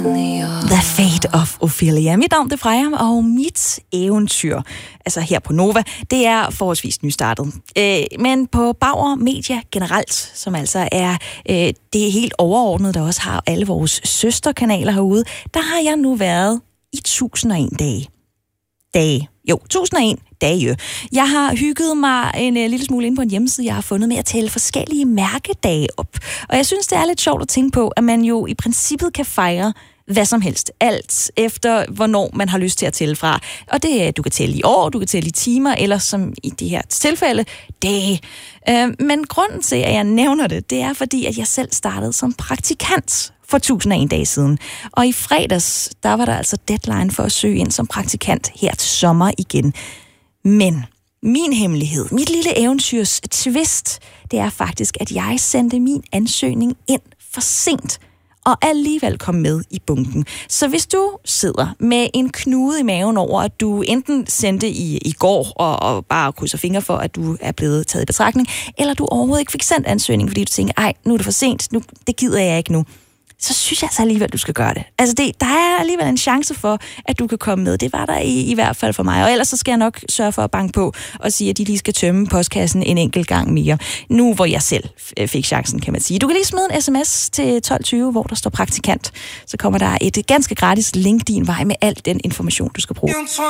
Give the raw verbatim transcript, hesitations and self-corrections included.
The Fate of Ophelia. Mit navn er Freja, og mit eventyr, altså her på Nova, det er forholdsvis nystartet. Øh, men på Bauer Media generelt, som altså er øh, det helt overordnet, der også har alle vores søsterkanaler herude, der har jeg nu været i tusind og en dage. Dage. Jo, tusind og en dage. Jeg har hygget mig en uh, lille smule ind på en hjemmeside, jeg har fundet med at tælle forskellige mærkedage op. Og jeg synes, det er lidt sjovt at tænke på, at man jo i princippet kan fejre hvad som helst. Alt efter, hvornår man har lyst til at tælle fra. Og det er, du kan tælle i år, du kan tælle i timer, eller som i det her tilfælde, dage. Øh, men grunden til, at jeg nævner det, det er fordi, at jeg selv startede som praktikant for tusind og en dage siden. Og i fredags, der var der altså deadline for at søge ind som praktikant her til sommer igen. Men min hemmelighed, mit lille eventyrs twist, det er faktisk, at jeg sendte min ansøgning ind for sent, og alligevel kom med i bunken. Så hvis du sidder med en knude i maven over, at du enten sendte i, i går og, og bare krydser fingre for, at du er blevet taget i betragtning, eller du overhovedet ikke fik sendt ansøgning, fordi du tænker, ej, nu er det for sent, nu, det gider jeg ikke nu, så synes jeg altså alligevel, du skal gøre det. Altså, det, der er alligevel en chance for, at du kan komme med. Det var der i, i hvert fald for mig. Og ellers så skal jeg nok sørge for at banke på og sige, at de lige skal tømme postkassen en enkelt gang mere. Nu, hvor jeg selv fik chancen, kan man sige. Du kan lige smide en sms til tolv tyve, hvor der står praktikant. Så kommer der et ganske gratis link din vej med al den information, du skal bruge.